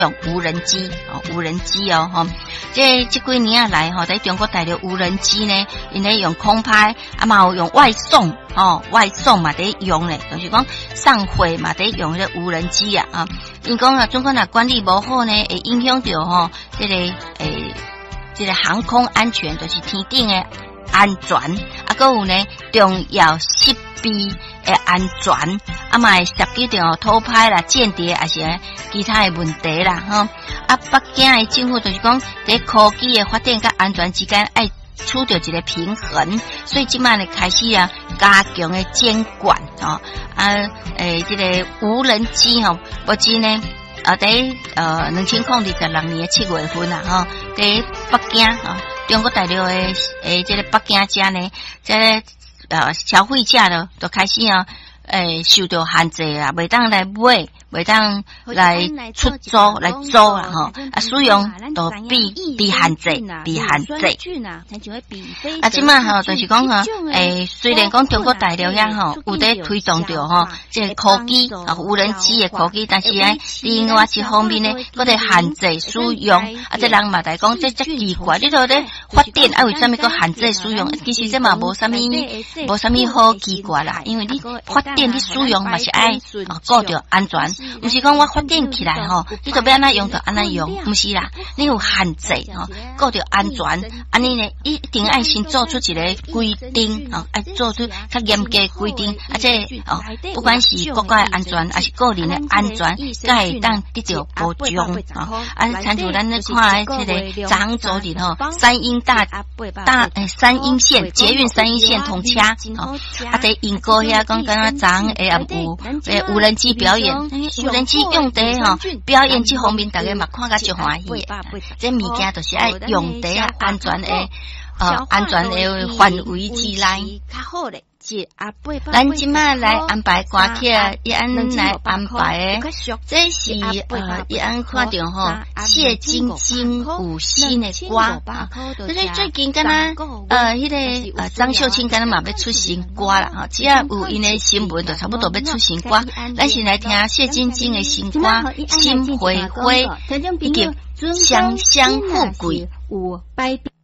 用无人机无人机吼，这几年来在中国大陆无人机呢，因咧用空拍嘛有用外送外送嘛得用咧，就是讲送货嘛得用这无人机啊因讲中国管理无好呢，会影响到这个航空安全，就是天顶的安全还有呢重要设备的安全嘛会涉及到偷拍啦、间谍还是其他的问题啦北京的政府就是讲在科技的发展跟安全之间爱取得一个平衡，所以今晚呢开始加强的监管这个无人机目前呢在2026年7月份在北京中国大陆的这个北京家呢，这消费者呢都开始受到限制啦，袂当来买，袂当来出租来租啦使用都被限制。即摆就是讲虽然讲中国大陆遐有在推动着这个科技无人机的科技，但是另外一方面呢，佫在限制使用这人嘛来讲这奇怪，你都咧发展为什么佫限制使用？其实这嘛无啥物好奇怪啦，因为你发展你使用嘛是爱顾着安全，毋是讲我发展起来你就要安怎用就安怎用，毋是啦，你有限制顾着安全，安尼呢一定爱先做出一个规定爱做出较严格的规定这不管是国家的安全还是个人的安全，才会当得到保障参照咱咧看这个漳州里三鶯线捷运三鶯线通车在英国遐讲敢若漳有无人机表演，无人机用在表演这方面，大家嘛看甲足欢喜的。这物件就是爱用在安全的范围之内。咱今麦来安排歌曲，伊安来安排的，这是伊安看到谢晶晶有新的歌所以最近敢若迄个张秀清敢若嘛要出新歌啦只要有因的新闻就差不多要出新歌，咱先来听谢晶晶的新歌《心灰灰》，以及《香香富贵》。